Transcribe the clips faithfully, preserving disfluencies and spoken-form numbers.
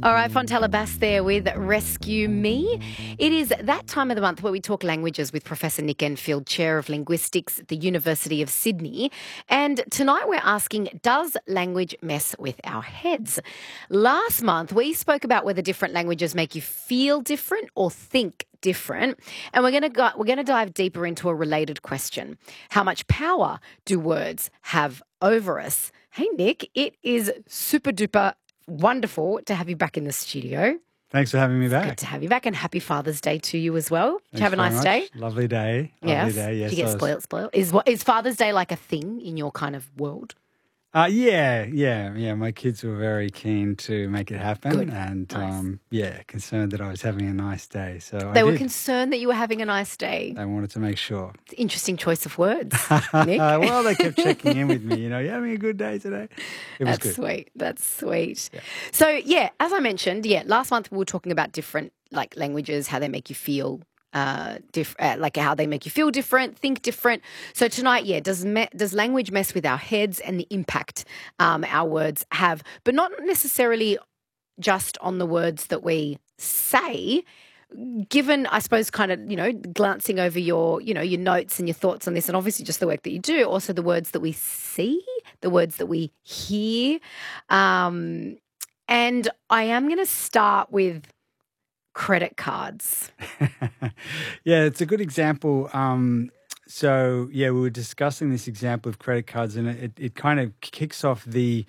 All right, Fontella Bass there with Rescue Me. It is that time of the month where we talk languages with Professor Nick Enfield, Chair of Linguistics at the University of Sydney. And tonight we're asking, does language mess with our heads? Last month we spoke about whether different languages make you feel different or think different. And we're going to go, we're going to dive deeper into a related question. How much power do words have over us? Hey, Nick, it is super duper wonderful to have you back in the studio. Thanks for having me back. Good to have you back, and happy Father's Day to you as well. Did Thanks you have a nice much. day? Lovely day. Lovely yes. day. Yes. Did you get was... spoiled? Spoiled? Is what is Father's Day like a thing in your kind of world? Uh, yeah, yeah, yeah. My kids were very keen to make it happen, Good. and Nice. um, yeah, concerned that I was having a nice day. So they I were did. concerned that you were having a nice day. They wanted to make sure. Interesting choice of words, Nick. Well, they kept checking in with me. You know, you having a good day today? It was That's good. sweet. That's sweet. Yeah. So yeah, as I mentioned, yeah, last month we were talking about different like languages, how they make you feel. Uh, diff- uh, like how they make you feel different, think different. So tonight, yeah, does me- does language mess with our heads and the impact um, our words have, but not necessarily just on the words that we say. Given, I suppose, kind of, you know, glancing over your, you know, your notes and your thoughts on this, and obviously just the work that you do, also the words that we see, the words that we hear. Um, and I am going to start with credit cards. Yeah, it's a good example. Um, so, yeah, we were discussing this example of credit cards, and it, it kind of kicks off the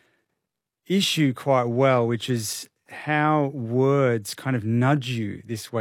issue quite well, which is how words kind of nudge you this way.